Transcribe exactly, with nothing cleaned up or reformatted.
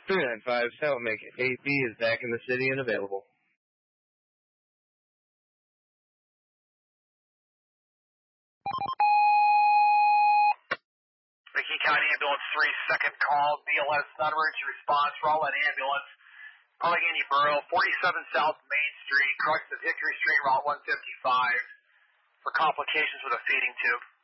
three nine five South Make It eight B is back in the city and available. McKean County Ambulance three, second call, B L S non-emergency response for all that ambulance. Allegheny Borough, forty-seven South Main Street, crux of Hickory Street, Route one fifty-five, for complications with a feeding tube.